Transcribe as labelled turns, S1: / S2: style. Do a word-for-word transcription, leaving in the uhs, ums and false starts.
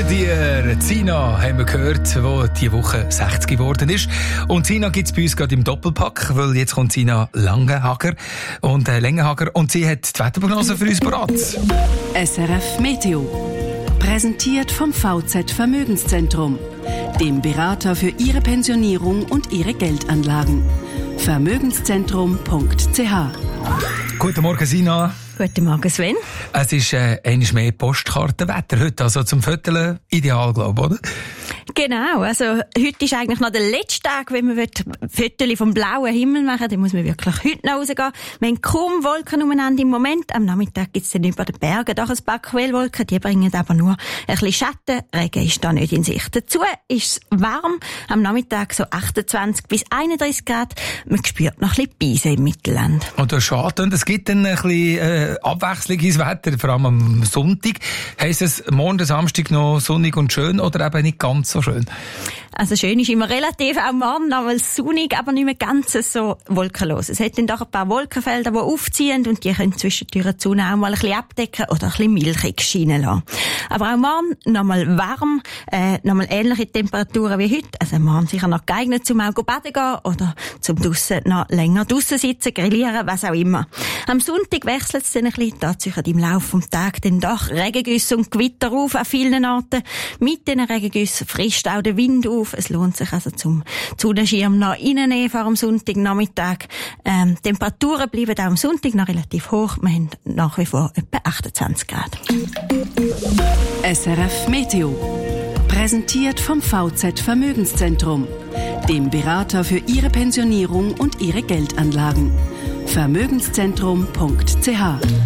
S1: dir. Zina haben wir gehört, die diese Woche sechzig geworden ist. Und Zina gibt es bei uns gerade im Doppelpack, weil jetzt kommt Zina Langenhager und äh, Lengenhager und sie hat die Wetterprognose für uns parat.
S2: S R F Meteo. Präsentiert vom V Z Vermögenszentrum, dem Berater für Ihre Pensionierung und Ihre Geldanlagen. Vermögenszentrum punkt c h.
S1: Guten Morgen, Sina.
S3: Guten Morgen, Sven.
S1: Es ist äh, einmal mehr Postkartenwetter heute, also zum Vierteln ideal, glaube ich, oder?
S3: Genau, also heute ist eigentlich noch der letzte Tag, wenn man Fotos vom blauen Himmel machen will, dann muss man wirklich heute noch rausgehen. Wir haben kaum Wolken umeinander im Moment. Am Nachmittag gibt es dann über den Bergen doch ein paar Quellwolken, die bringen aber nur ein bisschen Schatten. Regen ist da nicht in Sicht. Dazu ist es warm, am Nachmittag so achtundzwanzig bis einunddreißig Grad. Man spürt noch ein bisschen Beise im Mittelland.
S1: Und das ist schade, und es gibt dann ein bisschen äh, Abwechslung ins Wetter, vor allem am Sonntag. Heisst es morgen, Samstag noch sonnig und schön oder eben nicht ganz so schön?
S3: Also schön ist immer relativ, auch morgen noch mal sonnig, aber nicht mehr ganz so wolkenlos. Es hat dann doch ein paar Wolkenfelder, die aufziehen und die können zwischendurch die Sonne auch mal ein bisschen abdecken oder ein bisschen milchig scheinen lassen. Aber auch morgen noch mal warm, äh, noch mal ähnliche Temperaturen wie heute. Also morgen sicher noch geeignet zum auch baden gehen oder zum draussen noch länger draussen sitzen, grillieren, was auch immer. Am Sonntag wechselt es dann ein bisschen, tatsächlich im Laufe des Tages dann doch Regengüsse und Gewitter auf an vielen Orten. Mit diesen Regengüssen frischt auch der Wind auf. Es lohnt sich also zum Sonnenschirm noch reinnehmen vor dem Sonntagnachmittag. Ähm, Temperaturen bleiben auch am Sonntag noch relativ hoch. Wir haben nach wie vor etwa achtundzwanzig Grad.
S2: S R F Meteo. Präsentiert vom V Z Vermögenszentrum, dem Berater für Ihre Pensionierung und Ihre Geldanlagen. Vermögenszentrum punkt c h.